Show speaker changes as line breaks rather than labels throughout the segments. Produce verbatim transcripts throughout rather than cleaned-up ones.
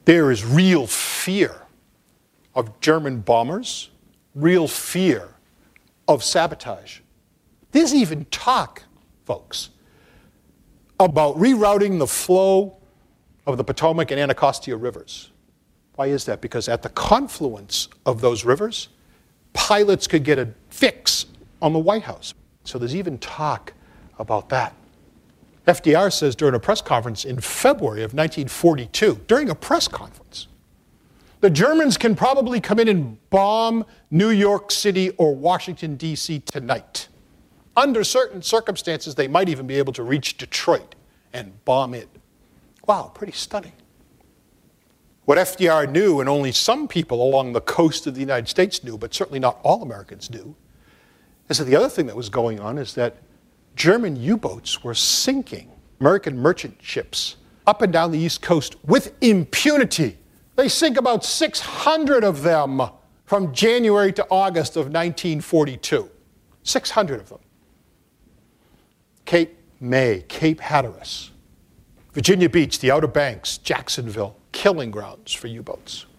There is real fear of German bombers, real fear of sabotage. There's even talk, folks, about rerouting the flow of the Potomac and Anacostia rivers. Why is that? Because at the confluence of those rivers, pilots could get a fix on the White House. So there's even talk about that. F D R says during a press conference in February of nineteen forty-two, during a press conference, the Germans can probably come in and bomb New York City or Washington, D C tonight. Under certain circumstances, they might even be able to reach Detroit and bomb it. Wow, pretty stunning. What F D R knew, and only some people along the coast of the United States knew, but certainly not all Americans knew, is that the other thing that was going on is that German U-boats were sinking American merchant ships up and down the East Coast with impunity. They sink about six hundred of them from January to August of nineteen forty-two. six hundred of them. Cape May, Cape Hatteras, Virginia Beach, the Outer Banks, Jacksonville, killing grounds for U-boats.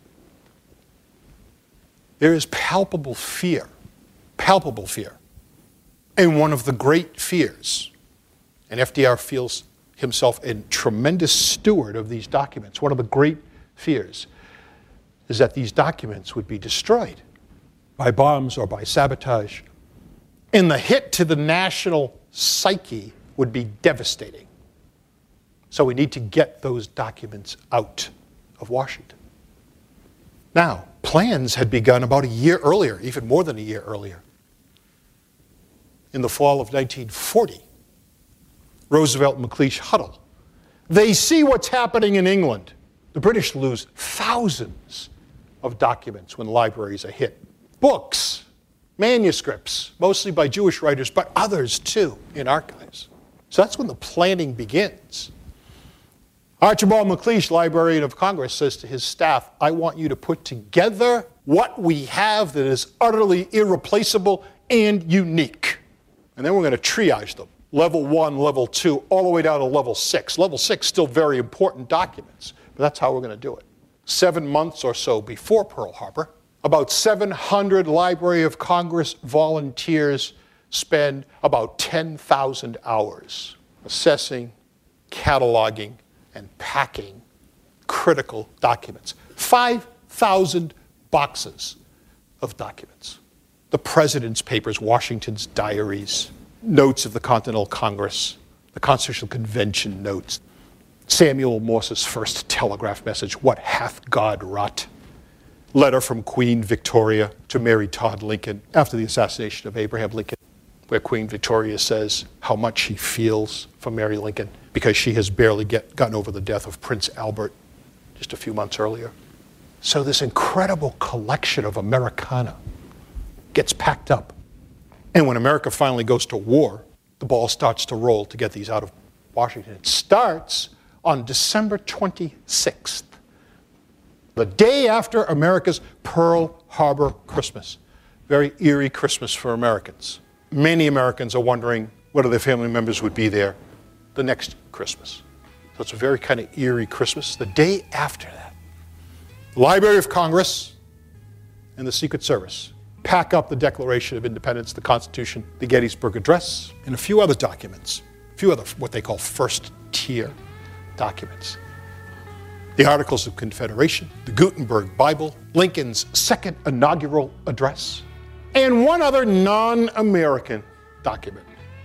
There is palpable fear, palpable fear. And one of the great fears, and F D R feels himself a tremendous steward of these documents, one of the great fears is that these documents would be destroyed by bombs or by sabotage. And the hit to the national psyche would be devastating. So we need to get those documents out of Washington. Now, plans had begun about a year earlier, even more than a year earlier. In the fall of nineteen forty, Roosevelt and McLeish huddle. They see what's happening in England. The British lose thousands of documents when libraries are hit. Books, manuscripts, mostly by Jewish writers, but others too in archives. So that's when the planning begins. Archibald McLeish, Librarian of Congress, says to his staff, I want you to put together what we have that is utterly irreplaceable and unique. And then we're going to triage them. Level one, level two, all the way down to level six. Level six, still very important documents, but that's how we're going to do it. Seven months or so before Pearl Harbor, about seven hundred Library of Congress volunteers spend about ten thousand hours assessing, cataloging, and packing critical documents. five thousand boxes of documents. The President's Papers, Washington's diaries, notes of the Continental Congress, the Constitutional Convention notes, Samuel Morse's first telegraph message, What hath God wrought? Letter from Queen Victoria to Mary Todd Lincoln after the assassination of Abraham Lincoln, where Queen Victoria says how much she feels for Mary Lincoln because she has barely get, gotten over the death of Prince Albert just a few months earlier. So this incredible collection of Americana gets packed up. And when America finally goes to war, the ball starts to roll to get these out of Washington. It starts on December twenty-sixth, the day after America's Pearl Harbor Christmas. Very eerie Christmas for Americans. Many Americans are wondering whether their family members would be there the next Christmas. So it's a very kind of eerie Christmas. The day after that, the Library of Congress and the Secret Service pack up the Declaration of Independence, the Constitution, the Gettysburg Address, and a few other documents, a few other what they call first-tier documents. The Articles of Confederation, the Gutenberg Bible, Lincoln's second inaugural address, and one other non-American document,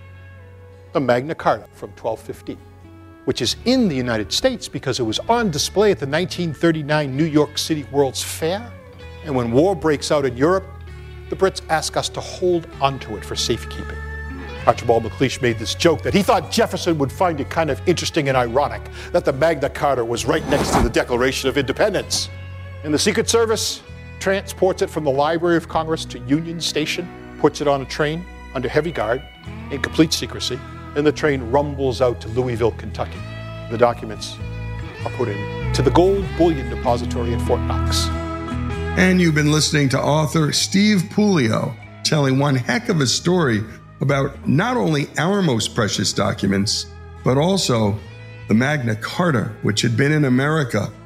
the Magna Carta from twelve fifteen, which is in the United States because it was on display at the nineteen thirty-nine New York City World's Fair. And when war breaks out in Europe, the Brits ask us to hold onto it for safekeeping. Archibald McLeish made this joke that he thought Jefferson would find it kind of interesting and ironic that the Magna Carta was right next to the Declaration of Independence. And the Secret Service transports it from the Library of Congress to Union Station, puts it on a train under heavy guard in complete secrecy, and the train rumbles out to Louisville, Kentucky. The documents are put into the Gold Bullion Depository at Fort Knox.
And you've been listening to author Steve Puleo telling one heck of a story about not only our most precious documents, but also the Magna Carta, which had been in America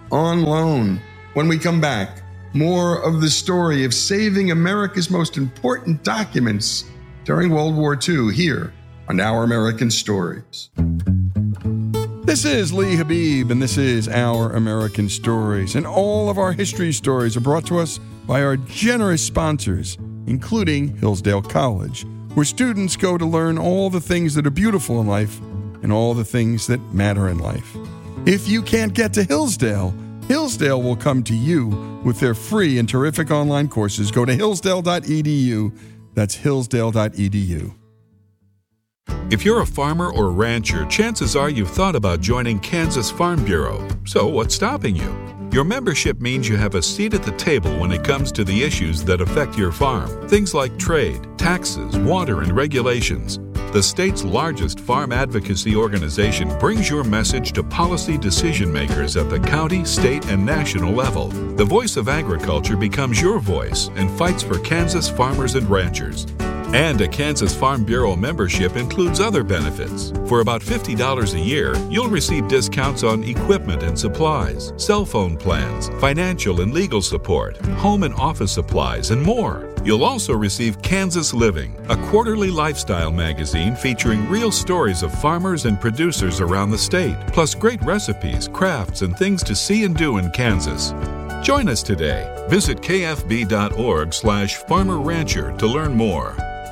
on loan. When we come back, more of the story of saving America's most important documents during World War Two here on Our American Stories.
This is Lee Habib, and this is Our American Stories. And all of our history stories are brought to us by our generous sponsors, including Hillsdale College, where students go to learn all the things that are beautiful in life and all the things that matter in life. If you can't get to Hillsdale, Hillsdale will come to you with their free and terrific online courses. Go to hillsdale dot e d u. That's hillsdale dot e d u.
If you're a farmer or rancher, chances are you've thought about joining Kansas Farm Bureau. So what's stopping you? Your membership means you have a seat at the table when it comes to the issues that affect your farm. Things like trade, taxes, water, and regulations. The state's largest farm advocacy organization brings your message to policy decision makers at the county, state, and national level. The voice of agriculture becomes your voice and fights for Kansas farmers and ranchers. And a Kansas Farm Bureau membership includes other benefits. For about fifty dollars a year, you'll receive discounts on equipment and supplies, cell phone plans, financial and legal support, home and office supplies, and more. You'll also receive Kansas Living, a quarterly lifestyle magazine featuring real stories of farmers and producers around the state, plus great recipes, crafts, and things to see and do in Kansas. Join us today. Visit k f b dot org slash farmer rancher to learn more.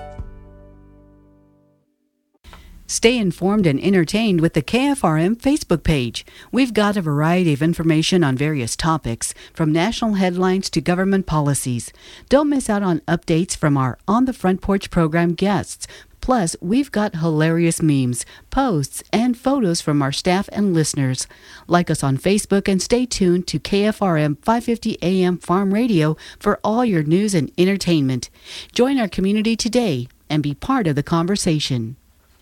Stay informed and entertained with the K F R M Facebook page. We've got a variety of information on various topics, from national headlines to government policies. Don't miss out on updates from our On the Front Porch program guests. Plus, we've got hilarious memes, posts, and photos from our staff and listeners. Like us on Facebook and stay tuned to K F R M five fifty A M Farm Radio for all your news and entertainment. Join our community today and be part of the conversation.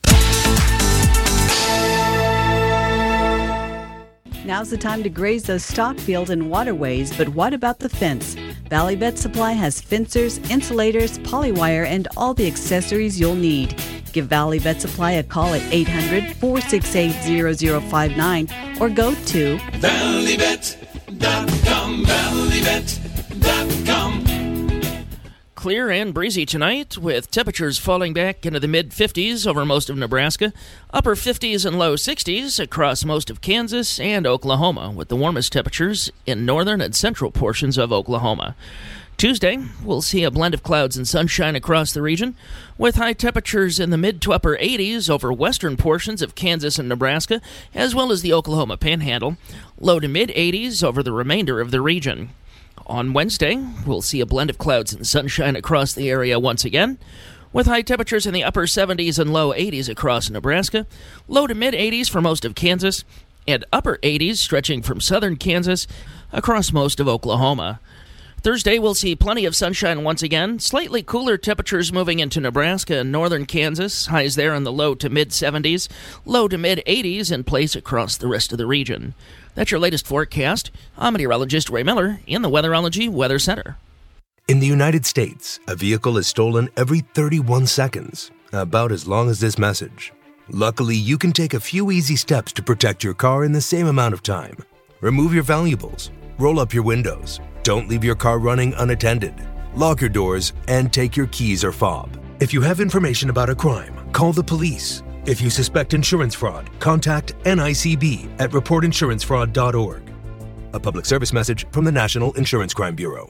Now's the time to graze those stock fields and waterways, but what about the fence? Valley Vet Supply has fencers, insulators, polywire, and all the accessories you'll need. Give Valley Vet Supply a call at eight hundred, four six eight, zero zero five nine or go to valley vet dot com, valley vet dot com.
Clear and breezy tonight, with temperatures falling back into the mid-fifties over most of Nebraska, upper fifties and low sixties across most of Kansas and Oklahoma, with the warmest temperatures in northern and central portions of Oklahoma. Tuesday, we'll see a blend of clouds and sunshine across the region, with high temperatures in the mid to upper eighties over western portions of Kansas and Nebraska, as well as the Oklahoma Panhandle, low to mid-eighties over the remainder of the region. On Wednesday, we'll see a blend of clouds and sunshine across the area once again, with high temperatures in the upper seventies and low eighties across Nebraska, low to mid-eighties for most of Kansas, and upper eighties stretching from southern Kansas across most of Oklahoma. Thursday, we'll see plenty of sunshine once again, slightly cooler temperatures moving into Nebraska and northern Kansas, highs there in the low to mid-seventies, low to mid-eighties in place across the rest of the region. That's your latest forecast. I'm meteorologist Ray Miller in the Weatherology Weather Center.
In the United States, a vehicle is stolen every thirty-one seconds, about as long as this message. Luckily, you can take a few easy steps to protect your car in the same amount of time. Remove your valuables, roll up your windows, don't leave your car running unattended, lock your doors, and take your keys or fob. If you have information about a crime, call the police. If you suspect insurance fraud, contact N I C B at report insurance fraud dot org. A public service message from the National Insurance Crime Bureau.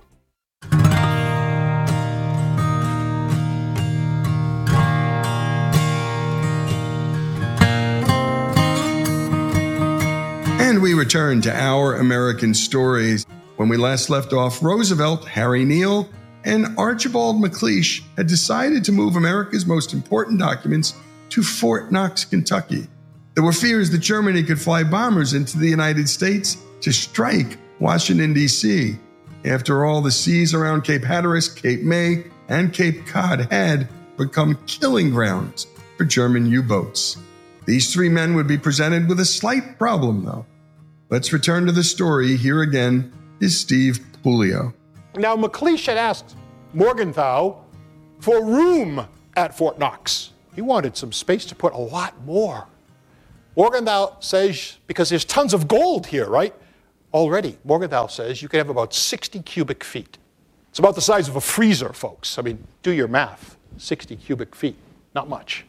And we return to Our American Stories. When we last left off, Roosevelt, Harry Neal, and Archibald MacLeish had decided to move America's most important documents to Fort Knox, Kentucky. There were fears that Germany could fly bombers into the United States to strike Washington, D C. After all, the seas around Cape Hatteras, Cape May, and Cape Cod had become killing grounds for German U-boats. These three men would be presented with a slight problem, though. Let's return to the story. Here again is Steve Puleo.
Now, MacLeish had asked Morgenthau for room at Fort Knox. He wanted some space to put a lot more. Morgenthau says, because there's tons of gold here, right? already, Morgenthau says, you can have about sixty cubic feet. It's about the size of a freezer, folks. I mean, do your math. sixty cubic feet, not much.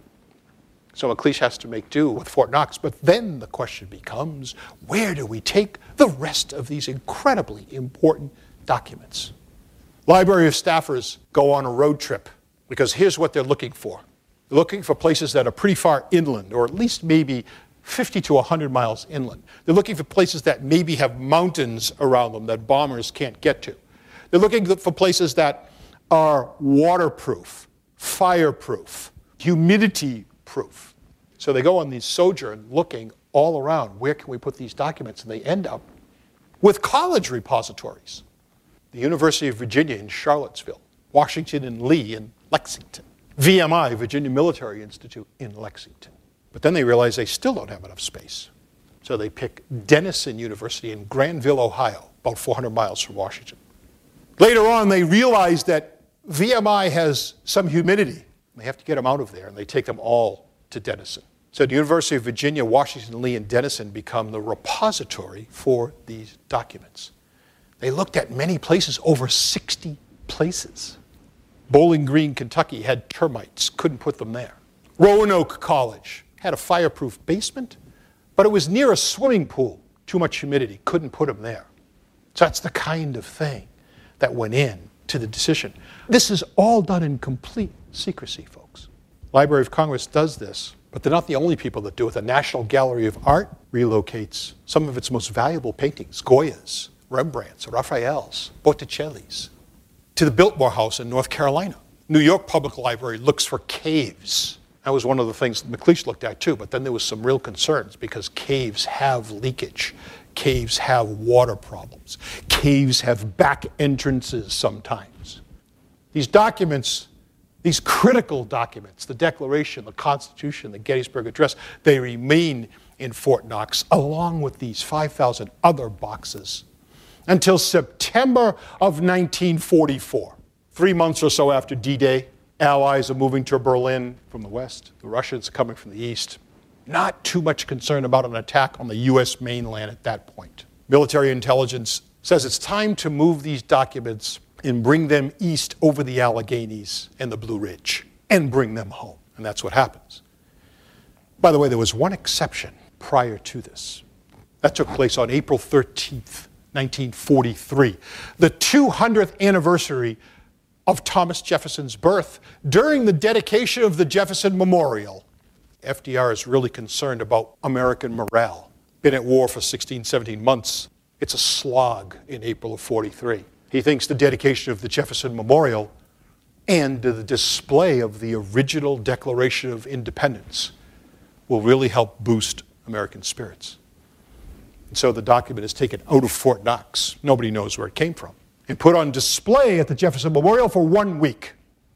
So McLeish has to make do with Fort Knox. But then the question becomes, where do we take the rest of these incredibly important documents? Library of staffers go on a road trip because here's what they're looking for. They're looking for places that are pretty far inland, or at least maybe fifty to one hundred miles inland. They're looking for places that maybe have mountains around them that bombers can't get to. They're looking for places that are waterproof, fireproof, humidity-proof. So they go on these sojourn looking all around, where can we put these documents? And they end up with college repositories. The University of Virginia in Charlottesville, Washington and Lee in Lexington, V M I, Virginia Military Institute in Lexington. But then they realize they still don't have enough space. So they pick Denison University in Granville, Ohio, about four hundred miles from Washington. Later on, they realize that V M I has some humidity. They have to get them out of there, and they take them all to Denison. So the University of Virginia, Washington, Lee, and Denison become the repository for these documents. They looked at many places, over sixty places. Bowling Green, Kentucky had termites, couldn't put them there. Roanoke College had a fireproof basement, but it was near a swimming pool. Too much humidity, couldn't put them there. So that's the kind of thing that went in to the decision. This is all done in complete secrecy, folks. Library of Congress does this, but they're not the only people that do it. The National Gallery of Art relocates some of its most valuable paintings, Goya's, Rembrandt's, Raphael's, Botticelli's, to the Biltmore House in North Carolina. New York Public Library looks for caves. That was one of the things McLeish looked at too, but then there was some real concerns because caves have leakage. Caves have water problems. Caves have back entrances sometimes. These documents, these critical documents, the Declaration, the Constitution, the Gettysburg Address, they remain in Fort Knox along with these five thousand other boxes until September of nineteen forty-four. Three months or so after D-Day, Allies are moving to Berlin from the west. The Russians are coming from the east. Not too much concern about an attack on the U S mainland at that point. Military intelligence says it's time to move these documents and bring them east over the Alleghenies and the Blue Ridge and bring them home. And that's what happens. By the way, there was one exception prior to this. That took place on April thirteenth, nineteen forty-three, the two hundredth anniversary of Thomas Jefferson's birth. During the dedication of the Jefferson Memorial, F D R is really concerned about American morale. Been at war for sixteen, seventeen months. It's a slog in April of forty-three. He thinks the dedication of the Jefferson Memorial and the display of the original Declaration of Independence will really help boost American spirits. And so the document is taken out of Fort Knox. Nobody knows where it came from. And put on display at the Jefferson Memorial for one week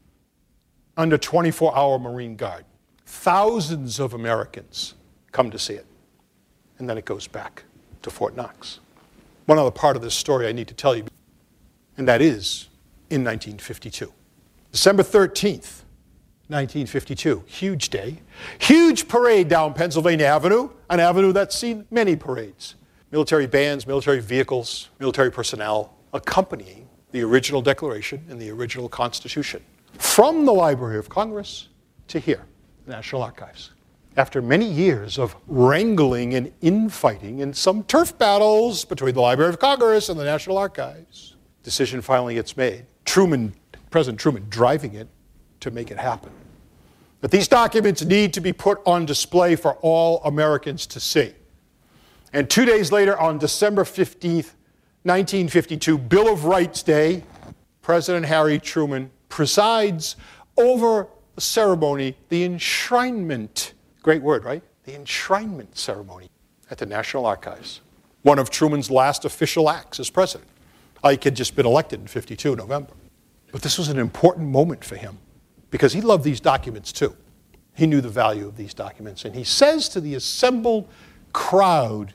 under twenty-four hour Marine Guard. Thousands of Americans come to see it. And then it goes back to Fort Knox. One other part of this story I need to tell you, and that is in nineteen fifty-two. December thirteenth, nineteen fifty-two, huge day. Huge parade down Pennsylvania Avenue, an avenue that's seen many parades. Military bands, military vehicles, military personnel accompanying the original Declaration and the original Constitution from the Library of Congress to here, the National Archives. After many years of wrangling and infighting and some turf battles between the Library of Congress and the National Archives, decision finally gets made. Truman, President Truman, driving it to make it happen. But these documents need to be put on display for all Americans to see. And two days later, on December fifteenth, nineteen fifty-two, Bill of Rights Day, President Harry Truman presides over the ceremony, the enshrinement. Great word, right? The enshrinement ceremony at the National Archives. One of Truman's last official acts as president. Ike had just been elected in fifty-two, November. But this was an important moment for him because he loved these documents too. He knew the value of these documents. And he says to the assembled crowd,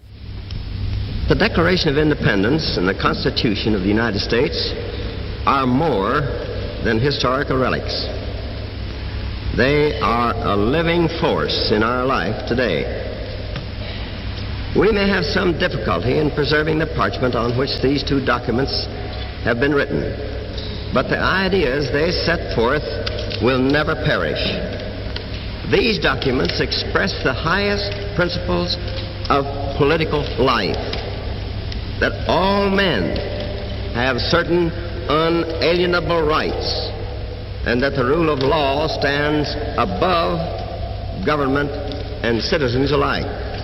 "The Declaration of Independence and the Constitution of the United States are more than historical relics. They are a living force in our life today. We may have some difficulty in preserving the parchment on which these two documents have been written, but the ideas they set forth will never perish. These documents express the highest principles of political life, that all men have certain unalienable rights, and that the rule of law stands above government and citizens alike.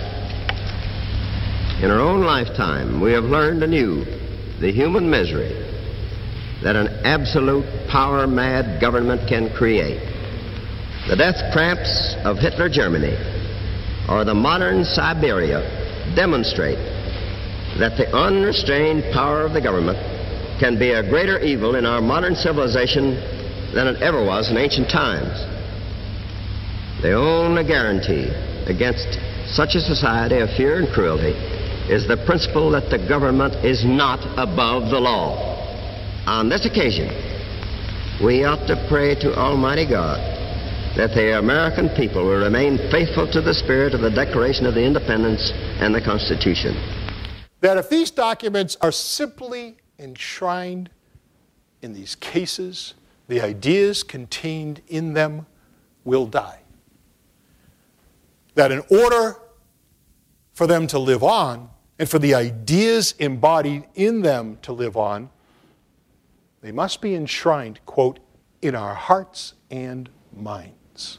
In our own lifetime, we have learned anew the human misery that an absolute power-mad government can create. The death cramps of Hitler Germany or the modern Siberia demonstrate that the unrestrained power of the government can be a greater evil in our modern civilization than it ever was in ancient times. The only guarantee against such a society of fear and cruelty is the principle that the government is not above the law. On this occasion, we ought to pray to Almighty God that the American people will remain faithful to the spirit of the Declaration of the Independence and the Constitution.
That if these documents are simply enshrined in these cases, the ideas contained in them will die. That in order for them to live on, and for the ideas embodied in them to live on, they must be enshrined, quote, in our hearts and minds.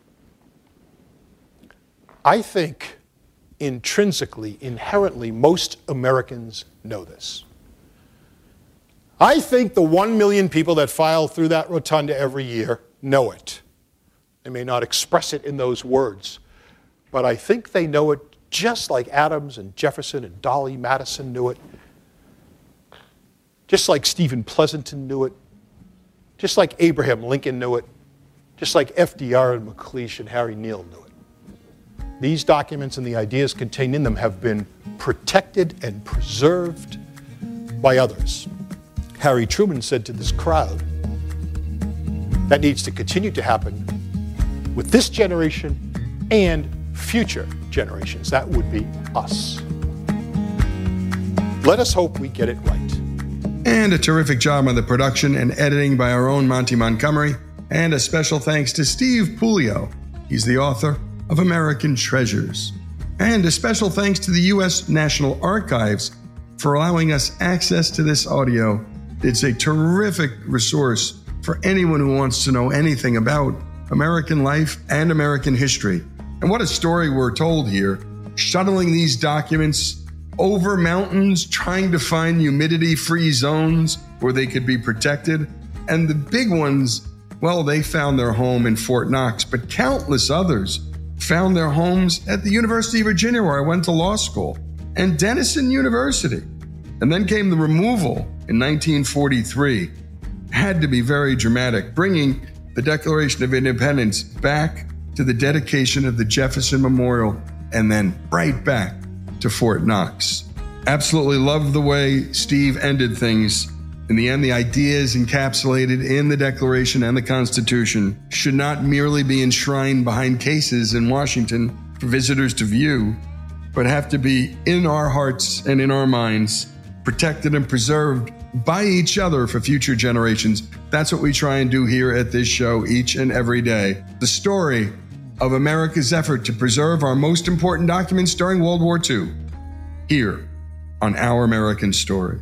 I think intrinsically, inherently, most Americans know this. I think the one million people that file through that rotunda every year know it. They may not express it in those words, but I think they know it just like Adams and Jefferson and Dolly Madison knew it, just like Stephen Pleasanton knew it, just like Abraham Lincoln knew it, just like F D R and McLeish and Harry Neal knew it. These documents and the ideas contained in them have been protected and preserved by others. Harry Truman said to this crowd, that needs to continue to happen with this generation and future generations. That would be us. Let us hope we get it right.
And a terrific job on the production and editing by our own Monty Montgomery. And a special thanks to Steve Puleo. He's the author of American Treasures. And a special thanks to the U S National Archives for allowing us access to this audio. It's a terrific resource for anyone who wants to know anything about American life and American history. And what a story we're told here, shuttling these documents over mountains, trying to find humidity-free zones where they could be protected. And the big ones, well, they found their home in Fort Knox, but countless others found their homes at the University of Virginia, where I went to law school, and Denison University. And then came the removal in nineteen forty-three. Had to be very dramatic, bringing the Declaration of Independence back to the dedication of the Jefferson Memorial, and then right back to Fort Knox. Absolutely loved the way Steve ended things. In the end, the ideas encapsulated in the Declaration and the Constitution should not merely be enshrined behind cases in Washington for visitors to view, but have to be in our hearts and in our minds, protected and preserved by each other for future generations. That's what we try and do here at this show each and every day. The story of America's effort to preserve our most important documents during World War Two, here on Our American Stories.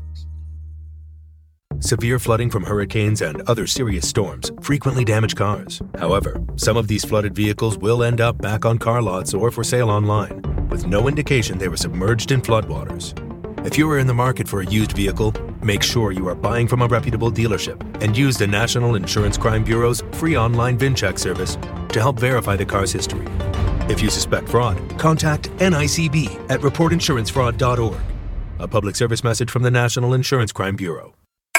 Severe flooding from hurricanes and other serious storms frequently damage cars. However, some of these flooded vehicles will end up back on car lots or for sale online, with no indication they were submerged in floodwaters. If you are in the market for a used vehicle, make sure you are buying from a reputable dealership and use the National Insurance Crime Bureau's free online VIN check service to help verify the car's history. If you suspect fraud, contact N I C B at report insurance fraud dot org. A public service message from the National Insurance Crime Bureau.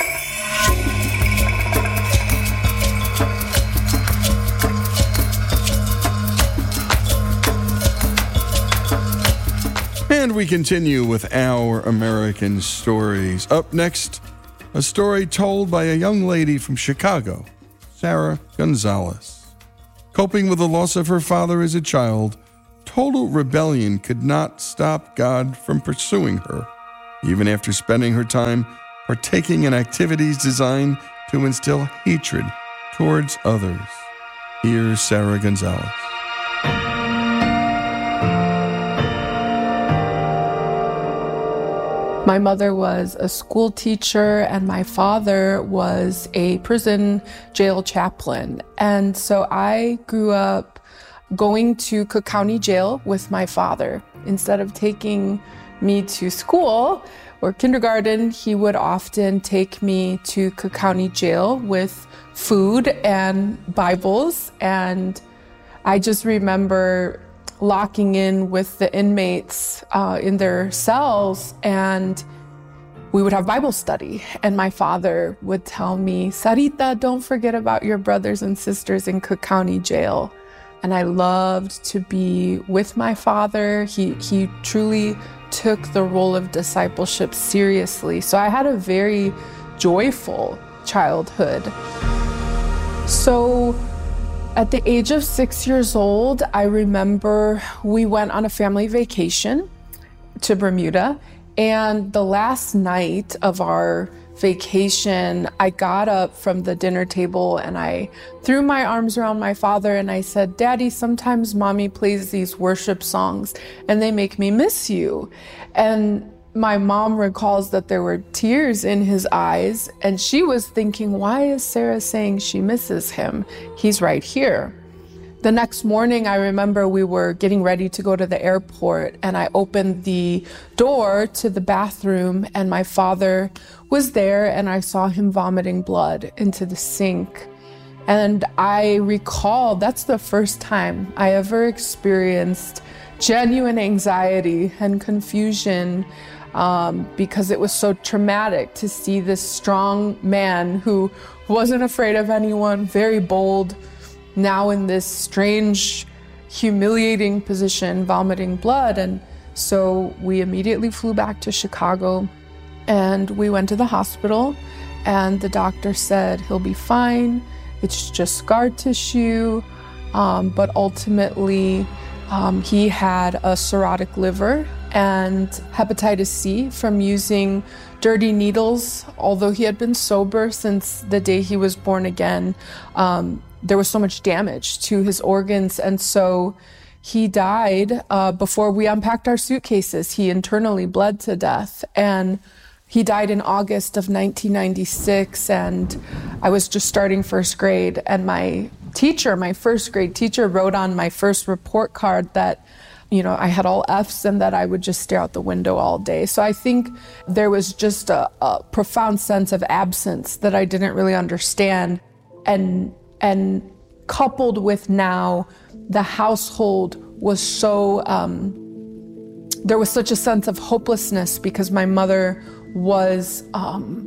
And we continue with Our American Stories. Up next, a story told by a young lady from Chicago, Sarah Gonzalez. Coping with the loss of her father as a child total rebellion could not stop God from pursuing her, even after spending her time partaking in activities designed to instill hatred towards others. Here's Sarah Gonzalez.
My mother was a school teacher and my father was a prison jail chaplain. And so I grew up going to Cook County Jail with my father. Instead of taking me to school or kindergarten, he would often take me to Cook County Jail with food and Bibles. And I just remember locking in with the inmates uh, in their cells, and we would have Bible study. And my father would tell me, Sarita, don't forget about your brothers and sisters in Cook County Jail. And I loved to be with my father. He, he truly took the role of discipleship seriously. So I had a very joyful childhood. So at the age of six years old, I remember we went on a family vacation to Bermuda. And the last night of our vacation, I got up from the dinner table and I threw my arms around my father and I said, Daddy, sometimes mommy plays these worship songs and they make me miss you. And my mom recalls that there were tears in his eyes, and she was thinking, why is Sarah saying she misses him? He's right here. The next morning, I remember we were getting ready to go to the airport, and I opened the door to the bathroom, and my father was there, and I saw him vomiting blood into the sink. And I recall that's the first time I ever experienced genuine anxiety and confusion, um, because it was so traumatic to see this strong man who wasn't afraid of anyone, very bold, now in this strange, humiliating position, vomiting blood. And so we immediately flew back to Chicago and we went to the hospital, and the doctor said he'll be fine. It's just scar tissue. Um, but ultimately, um, he had a cirrhotic liver and hepatitis C from using dirty needles. Although he had been sober since the day he was born again, um, there was so much damage to his organs. And so he died uh, before we unpacked our suitcases. He internally bled to death. And he died in August of nineteen ninety-six. And I was just starting first grade. And my teacher, my first grade teacher, wrote on my first report card that, you know, I had all F's and that I would just stare out the window all day. So I think there was just a, a profound sense of absence that I didn't really understand. And and coupled with now, the household was so, um, there was such a sense of hopelessness because my mother was um,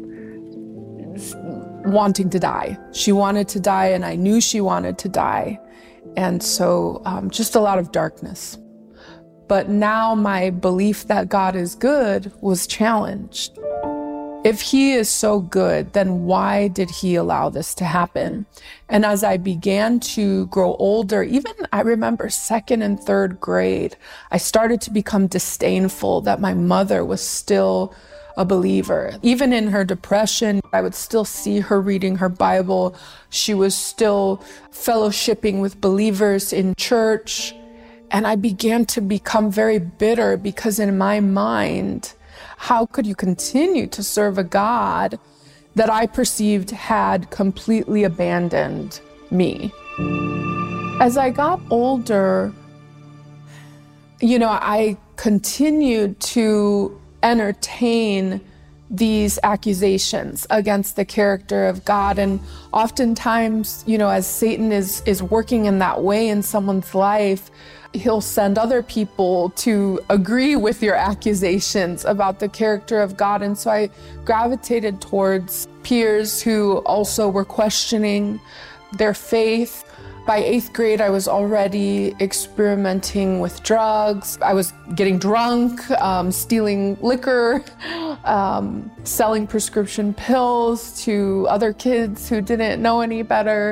wanting to die. She wanted to die, and I knew she wanted to die. And so um, just a lot of darkness. But now my belief that God is good was challenged. If he is so good, then why did he allow this to happen? And as I began to grow older, even I remember second and third grade, I started to become disdainful that my mother was still a believer. Even in her depression, I would still see her reading her Bible. She was still fellowshipping with believers in church. And I began to become very bitter because in my mind, how could you continue to serve a God that I perceived had completely abandoned me? As I got older, you know, I continued to entertain these accusations against the character of God. And oftentimes, you know, as Satan is, is working in that way in someone's life, he'll send other people to agree with your accusations about the character of God. And so I gravitated towards peers who also were questioning their faith. By eighth grade, I was already experimenting with drugs. I was getting drunk, um, stealing liquor, um, selling prescription pills to other kids who didn't know any better.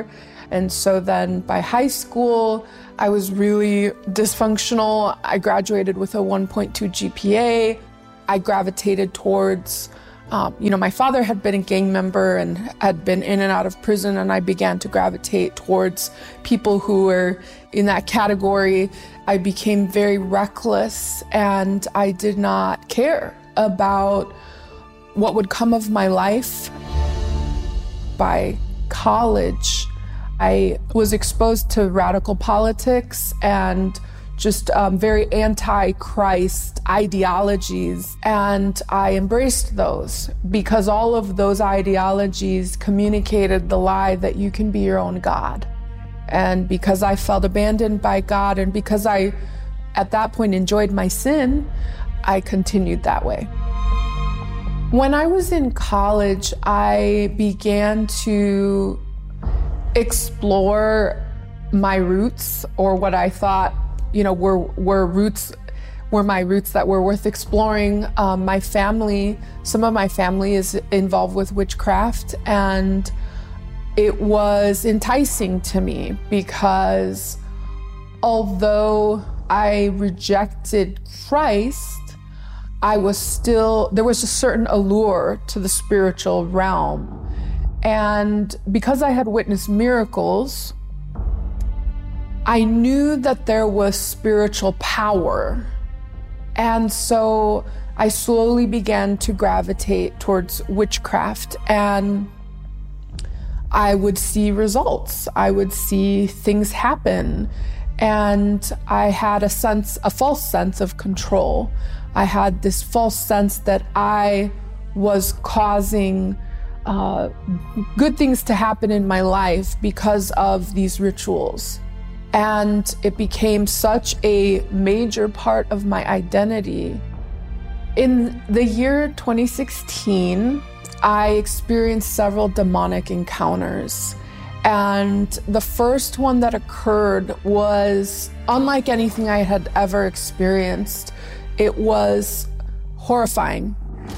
And so then by high school, I was really dysfunctional. I graduated with a one point two G P A. I gravitated towards, um, you know, my father had been a gang member and had been in and out of prison, and I began to gravitate towards people who were in that category. I became very reckless, and I did not care about what would come of my life. By college, I was exposed to radical politics and just um, very anti-Christ ideologies, and I embraced those because all of those ideologies communicated the lie that you can be your own God. And because I felt abandoned by God, and because I, at that point, enjoyed my sin, I continued that way. When I was in college, I began to explore my roots, or what I thought, you know, were were roots, were my roots that were worth exploring. Um, my family, some of my family is involved with witchcraft, and it was enticing to me because although I rejected Christ, I was still, there was a certain allure to the spiritual realm. And because I had witnessed miracles, I knew that there was spiritual power. And so I slowly began to gravitate towards witchcraft, and I would see results. I would see things happen. And I had a sense, a false sense of control. I had this false sense that I was causing uh, good things to happen in my life because of these rituals. And it became such a major part of my identity. In the year twenty sixteen, I experienced several demonic encounters. And the first one that occurred was unlike anything I had ever experienced. It was horrifying.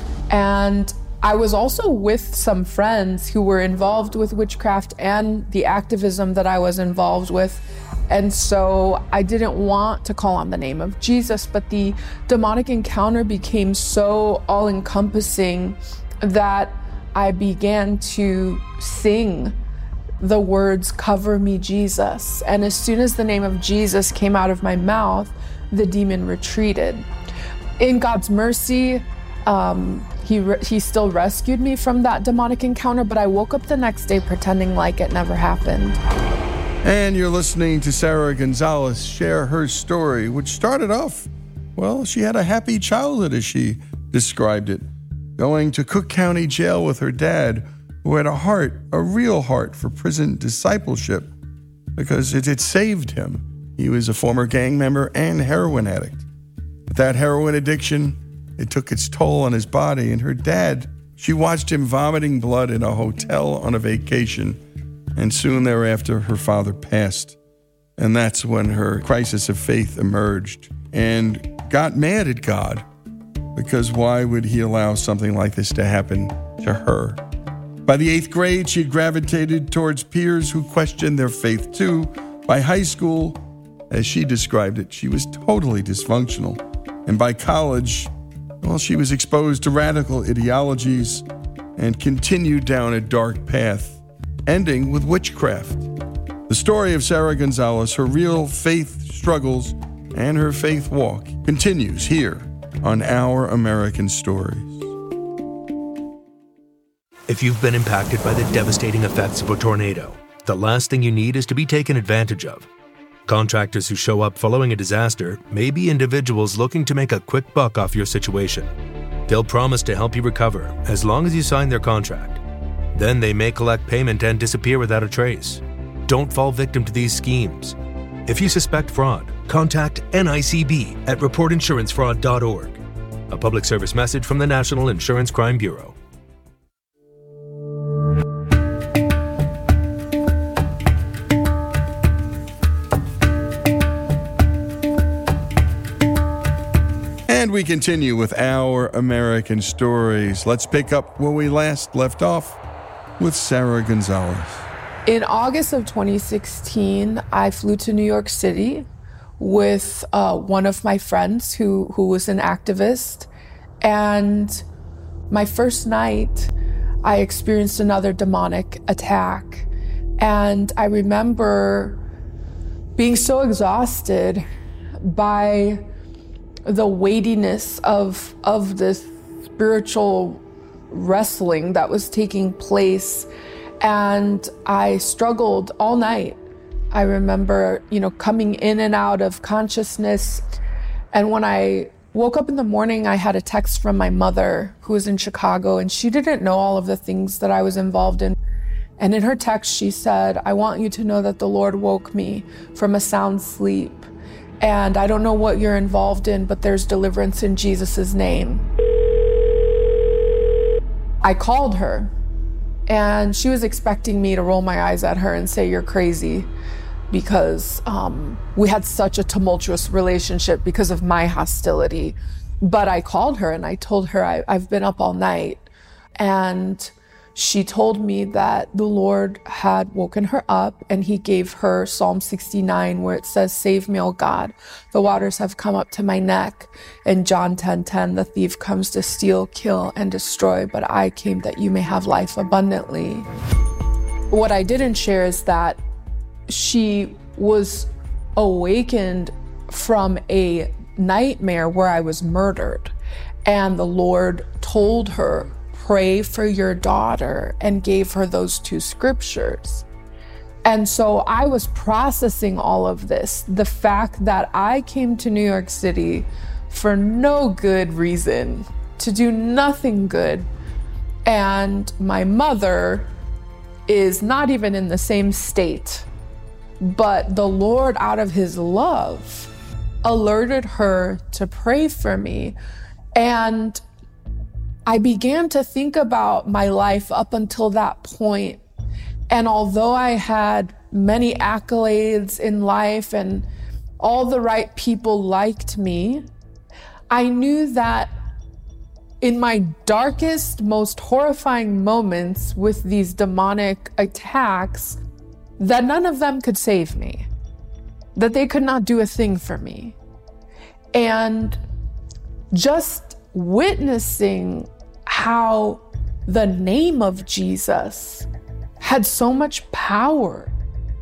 And I was also with some friends who were involved with witchcraft and the activism that I was involved with. And so I didn't want to call on the name of Jesus, but the demonic encounter became so all-encompassing that I began to sing the words, "Cover me, Jesus." And as soon as the name of Jesus came out of my mouth, the demon retreated. In God's mercy, um, he, re- he still rescued me from that demonic encounter, but I woke up the next day pretending like it never happened.
And you're listening to Sarah Gonzalez share her story, which started off, well, she had a happy childhood, as she described it, going to Cook County Jail with her dad, who had a heart, a real heart for prison discipleship, because it had saved him. He was a former gang member and heroin addict. But that heroin addiction, it took its toll on his body, and her dad, she watched him vomiting blood in a hotel on a vacation, and soon thereafter her father passed. And that's when her crisis of faith emerged and got mad at God, because why would he allow something like this to happen to her? By the eighth grade, she had gravitated towards peers who questioned their faith too. By high school, as she described it, she was totally dysfunctional. And by college, well, she was exposed to radical ideologies and continued down a dark path, ending with witchcraft. The story of Sarah Gonzalez, her real faith struggles, and her faith walk continues here on Our American Stories.
If you've been impacted by the devastating effects of a tornado, the last thing you need is to be taken advantage of. Contractors who show up following a disaster may be individuals looking to make a quick buck off your situation. They'll promise to help you recover as long as you sign their contract. Then they may collect payment and disappear without a trace. Don't fall victim to these schemes. If you suspect fraud, contact N I C B at report insurance fraud dot org. A public service message from the National Insurance Crime Bureau.
And we continue with Our American Stories. Let's pick up where we last left off with Sarah Gonzalez.
In August of twenty sixteen, I flew to New York City with uh, one of my friends who, who was an activist. And my first night, I experienced another demonic attack. And I remember being so exhausted by the weightiness of, of this spiritual wrestling that was taking place. And I struggled all night. I remember, you know, coming in and out of consciousness. And when I woke up in the morning, I had a text from my mother who was in Chicago, and she didn't know all of the things that I was involved in. And in her text, she said, I want you to know that the Lord woke me from a sound sleep. And I don't know what you're involved in, but there's deliverance in Jesus' name. I called her. And she was expecting me to roll my eyes at her and say, you're crazy, because um, we had such a tumultuous relationship because of my hostility. But I called her and I told her I, I've been up all night. And she told me that the Lord had woken her up, and he gave her Psalm sixty-nine, where it says, save me, O God, the waters have come up to my neck. And John ten ten, the thief comes to steal, kill, and destroy, but I came that you may have life abundantly. What I didn't share is that she was awakened from a nightmare where I was murdered, and the Lord told her, pray for your daughter, and gave her those two scriptures. And so I was processing all of this, the fact that I came to New York City for no good reason, to do nothing good. And my mother is not even in the same state, but the Lord, out of his love, alerted her to pray for me. And I began to think about my life up until that point. And although I had many accolades in life and all the right people liked me, I knew that in my darkest, most horrifying moments with these demonic attacks, that none of them could save me, that they could not do a thing for me. And just witnessing how the name of Jesus had so much power.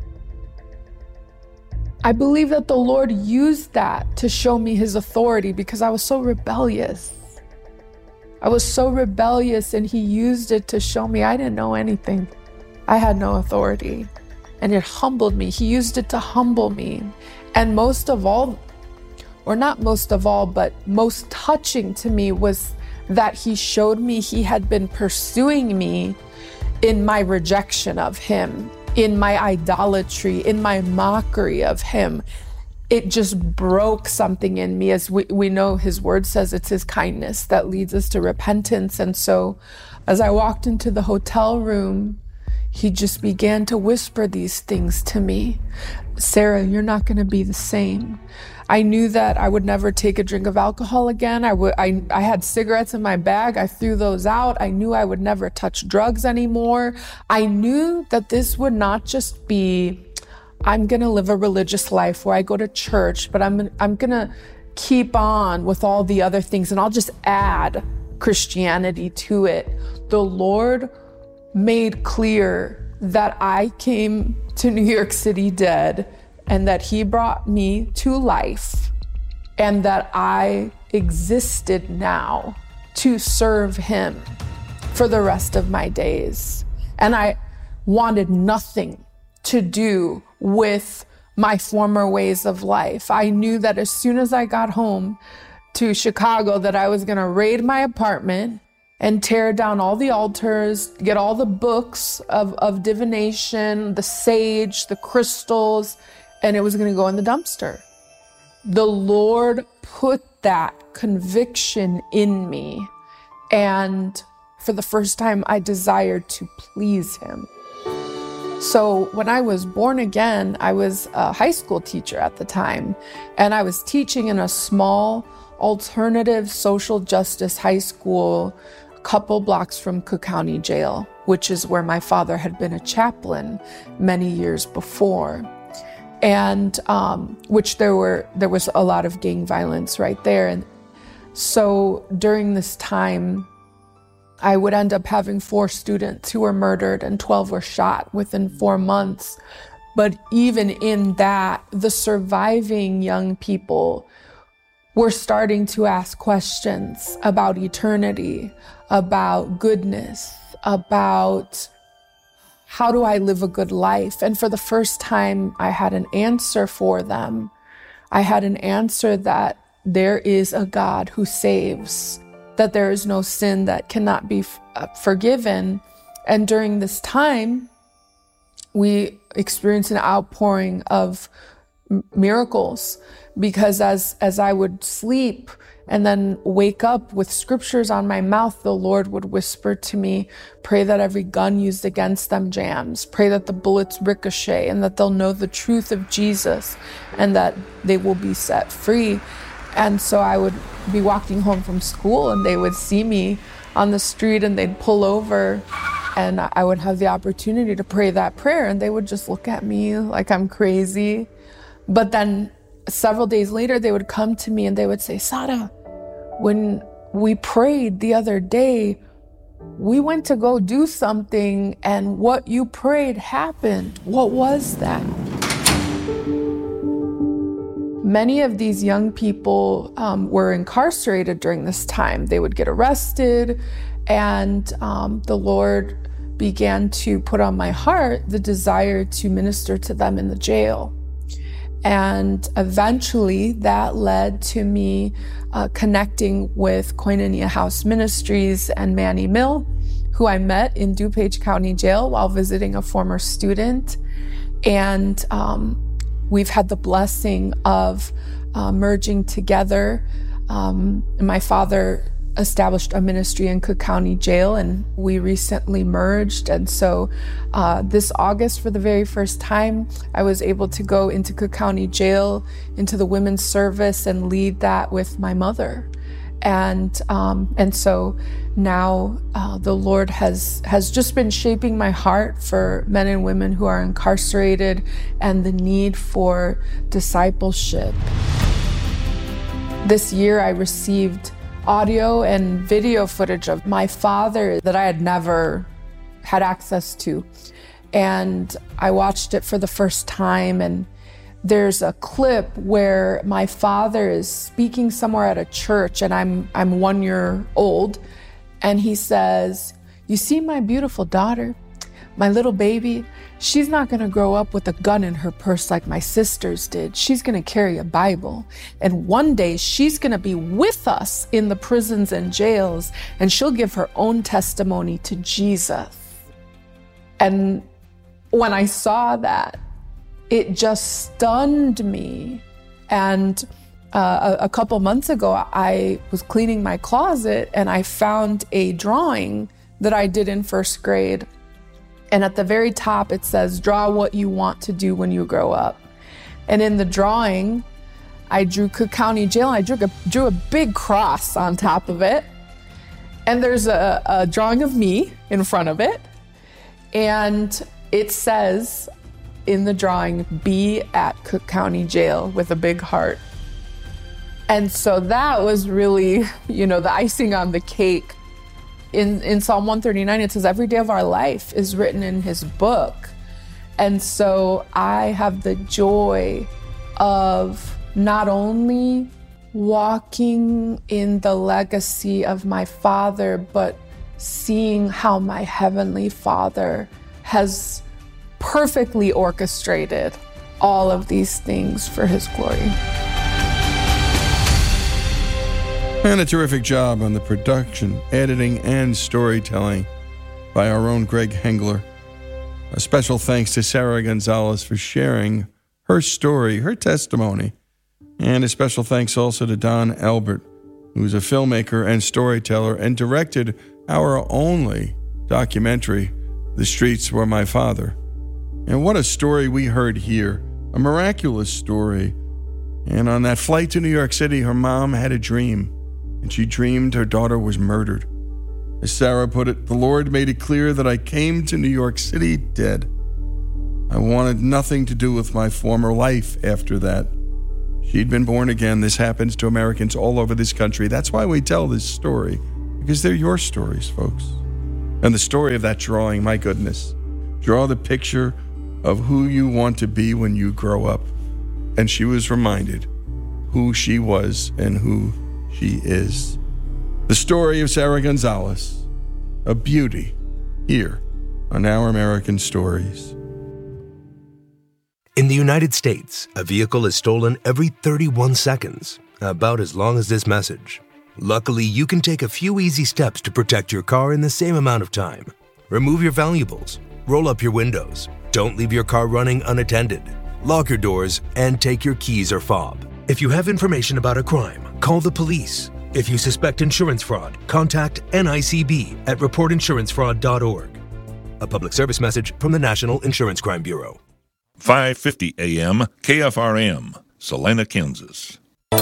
I believe that the Lord used that to show me his authority, because I was so rebellious. I was so rebellious, and he used it to show me I didn't know anything. I had no authority, and it humbled me. He used it to humble me. And most of all, or not most of all, but most touching to me was that he showed me he had been pursuing me in my rejection of him, in my idolatry, in my mockery of him. It just broke something in me. As we, we know his word says, it's his kindness that leads us to repentance. And so as I walked into the hotel room, he just began to whisper these things to me. Sarah, you're not going to be the same. I knew that I would never take a drink of alcohol again. I would. I, I had cigarettes in my bag. I threw those out. I knew I would never touch drugs anymore. I knew that this would not just be, I'm going to live a religious life where I go to church, but I'm, I'm going to keep on with all the other things, and I'll just add Christianity to it. The Lord made clear that I came to New York City dead, and that he brought me to life, and that I existed now to serve him for the rest of my days. And I wanted nothing to do with my former ways of life. I knew that as soon as I got home to Chicago, that I was gonna raid my apartment and tear down all the altars, get all the books of, of divination, the sage, the crystals, and it was going to go in the dumpster. The Lord put that conviction in me, and for the first time, I desired to please him. So when I was born again, I was a high school teacher at the time, and I was teaching in a small alternative social justice high school a couple blocks from Cook County Jail, which is where my father had been a chaplain many years before. And um, which there were there was a lot of gang violence right there. And so during this time, I would end up having four students who were murdered and twelve were shot within four months. But even in that, the surviving young people were starting to ask questions about eternity, about goodness, about how do I live a good life? And for the first time, I had an answer for them. I had an answer that there is a God who saves, that there is no sin that cannot be f- uh, forgiven. And during this time, we experienced an outpouring of m- miracles, because as, as I would sleep and then wake up with scriptures on my mouth, the Lord would whisper to me, pray that every gun used against them jams, pray that the bullets ricochet, and that they'll know the truth of Jesus and that they will be set free. And so I would be walking home from school and they would see me on the street and they'd pull over and I would have the opportunity to pray that prayer and they would just look at me like I'm crazy. But then several days later, they would come to me and they would say, Sara, when we prayed the other day, we went to go do something and what you prayed happened. What was that? Many of these young people um, were incarcerated during this time. They would get arrested, and um, the Lord began to put on my heart the desire to minister to them in the jail. And eventually that led to me uh, connecting with Koinonia House Ministries and Manny Mill, who I met in DuPage County Jail while visiting a former student. And um, we've had the blessing of uh, merging together. Um, my father established a ministry in Cook County Jail, and we recently merged. And so uh, this August, for the very first time, I was able to go into Cook County Jail, into the women's service, and lead that with my mother. And um, and so now uh, the Lord has has just been shaping my heart for men and women who are incarcerated and the need for discipleship. This year I received audio and video footage of my father that I had never had access to. And I watched it for the first time, and there's a clip where my father is speaking somewhere at a church, and I'm I'm one year old, and he says, "You see my beautiful daughter, my little baby? She's not gonna grow up with a gun in her purse like my sisters did. She's gonna carry a Bible. And one day she's gonna be with us in the prisons and jails, and she'll give her own testimony to Jesus." And when I saw that, it just stunned me. And uh, a, a couple months ago, I was cleaning my closet and I found a drawing that I did in first grade. And at the very top, it says, draw what you want to do when you grow up. And in the drawing, I drew Cook County Jail. I drew a, drew a big cross on top of it. And there's a, a drawing of me in front of it. And it says in the drawing, be at Cook County Jail, with a big heart. And so that was really, you know, the icing on the cake. In, in Psalm one thirty-nine, it says every day of our life is written in his book. And so I have the joy of not only walking in the legacy of my father, but seeing how my Heavenly Father has perfectly orchestrated all of these things for his glory.
And a terrific job on the production, editing, and storytelling by our own Greg Hengler. A special thanks to Sarah Gonzalez for sharing her story, her testimony. And a special thanks also to Don Albert, who's a filmmaker and storyteller and directed our only documentary, The Streets Were My Father. And what a story we heard here, a miraculous story. And on that flight to New York City, her mom had a dream. And she dreamed her daughter was murdered. As Sarah put it, the Lord made it clear that I came to New York City dead. I wanted nothing to do with my former life after that. She'd been born again. This happens to Americans all over this country. That's why we tell this story, because they're your stories, folks. And the story of that drawing, my goodness. Draw the picture of who you want to be when you grow up. And she was reminded who she was and who she is. The story of Sarah Gonzalez, a beauty, here on Our American Stories.
In the United States, a vehicle is stolen every thirty-one seconds, about as long as this message. Luckily, you can take a few easy steps to protect your car in the same amount of time. Remove your valuables, roll up your windows, don't leave your car running unattended, lock your doors, and take your keys or fob. If you have information about a crime, call the police. If you suspect insurance fraud, contact N I C B at report insurance fraud dot org. A public service message from the National Insurance Crime Bureau.
five fifty A M K F R M, Salina, Kansas.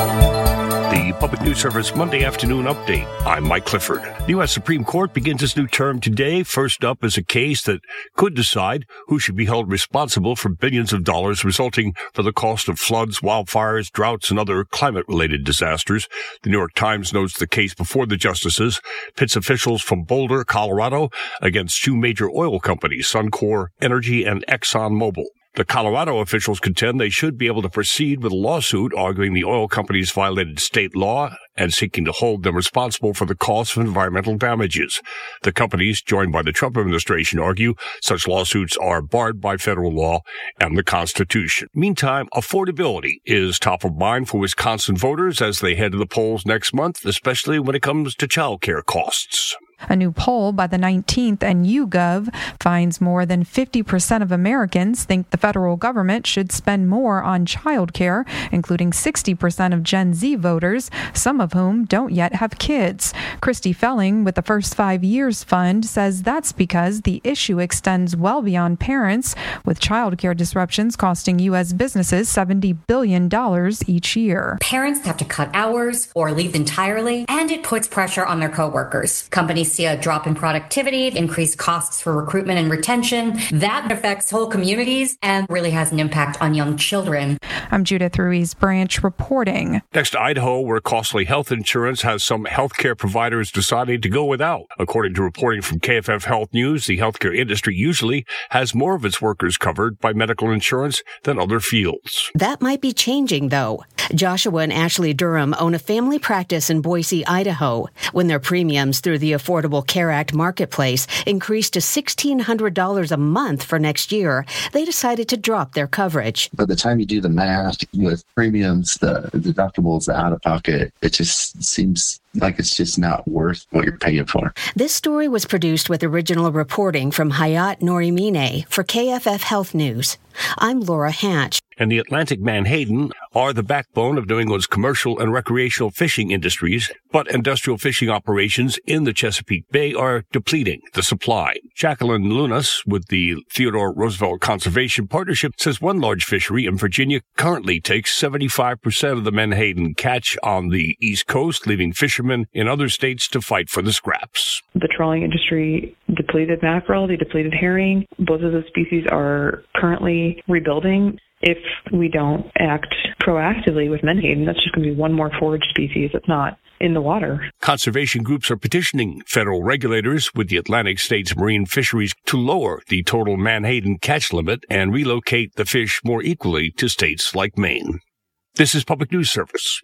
The Public News Service Monday afternoon update. I'm Mike Clifford. The U S Supreme Court begins its new term today. First up is a case that could decide who should be held responsible for billions of dollars resulting from the cost of floods, wildfires, droughts, and other climate-related disasters. The New York Times notes the case before the justices pits officials from Boulder, Colorado, against two major oil companies, Suncor Energy and ExxonMobil. The Colorado officials contend they should be able to proceed with a lawsuit arguing the oil companies violated state law and seeking to hold them responsible for the costs of environmental damages. The companies, joined by the Trump administration, argue such lawsuits are barred by federal law and the Constitution. Meantime, affordability is top of mind for Wisconsin voters as they head to the polls next month, especially when it comes to child care costs.
A new poll by the nineteenth and YouGov finds more than fifty percent of Americans think the federal government should spend more on child care, including sixty percent of Gen Z voters, some of whom don't yet have kids. Christy Felling with the First Five Years Fund says that's because the issue extends well beyond parents, with child care disruptions costing U S businesses seventy billion dollars each year.
Parents have to cut hours or leave entirely, and it puts pressure on their coworkers. Companies see a drop in productivity, increased costs for recruitment and retention. That affects whole communities and really has an impact on young children.
I'm Judith Ruiz Branch reporting.
Next to Idaho, where costly health insurance has some healthcare providers deciding to go without. According to reporting from K F F Health News, the healthcare industry usually has more of its workers covered by medical insurance than other fields.
That might be changing, though. Joshua and Ashley Durham own a family practice in Boise, Idaho. When their premiums through the Affordable Care Act marketplace increased to sixteen hundred dollars a month for next year, they decided to drop their coverage.
By the time you do the math with premiums, the deductibles, the out-of-pocket, it just seems like it's just not worth what you're paying for.
This story was produced with original reporting from Hayat Norimine for K F F Health News. I'm Laura Hatch.
And the Atlantic Menhaden are the backbone of New England's commercial and recreational fishing industries, but industrial fishing operations in the Chesapeake Bay are depleting the supply. Jacqueline Lunas with the Theodore Roosevelt Conservation Partnership says one large fishery in Virginia currently takes seventy-five percent of the Menhaden catch on the East Coast, leaving fishermen in other states to fight for the scraps.
The trawling industry depleted mackerel, they depleted herring. Both of those species are currently rebuilding. If we don't act proactively with menhaden, that's just going to be one more forage species that's not in the water.
Conservation groups are petitioning federal regulators with the Atlantic States Marine Fisheries to lower the total menhaden catch limit and relocate the fish more equally to states like Maine. This is Public News Service.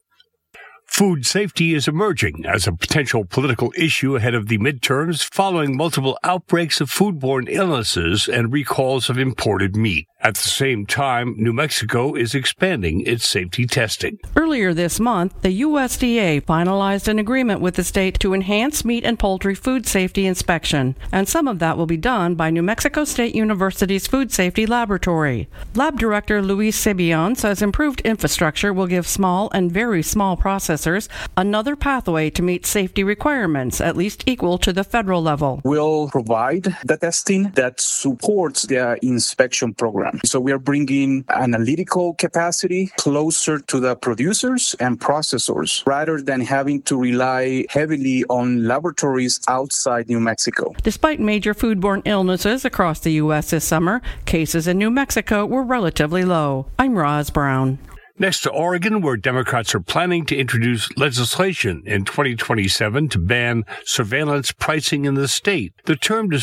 Food safety is emerging as a potential political issue ahead of the midterms following multiple outbreaks of foodborne illnesses and recalls of imported meat. At the same time, New Mexico is expanding its safety testing.
Earlier this month, the U S D A finalized an agreement with the state to enhance meat and poultry food safety inspection, and some of that will be done by New Mexico State University's Food Safety Laboratory. Lab Director Luis Cebion says improved infrastructure will give small and very small processors another pathway to meet safety requirements, at least equal to the federal level.
We'll provide the testing that supports the inspection program. them. So we are bringing analytical capacity closer to the producers and processors rather than having to rely heavily on laboratories outside New Mexico.
Despite major foodborne illnesses across the U S this summer, cases in New Mexico were relatively low. I'm Roz Brown.
Next to Oregon, where Democrats are planning to introduce legislation in twenty twenty-seven to ban surveillance pricing in the state. The term